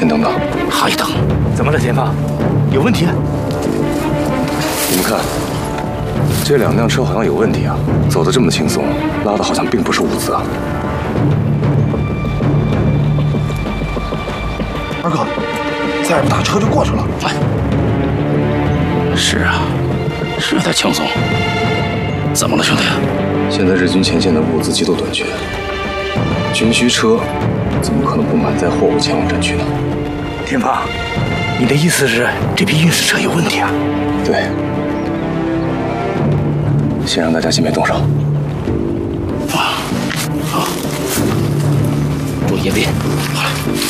先等等。 还等？怎么了，田芳？有问题？ 你们看，这2辆车好像有问题啊，走得这么轻松，拉的好像并不是物资啊。 二哥，再不打车就过去了。 哎，是啊，是有点轻松。怎么了，兄弟？ 现在日军前线的物资极度短缺，军需车怎么可能不满载货物前往战区呢？ 田芳，你的意思是这批运输车有问题啊？ 对，先让大家先别动手。 好，注意严厉。好了。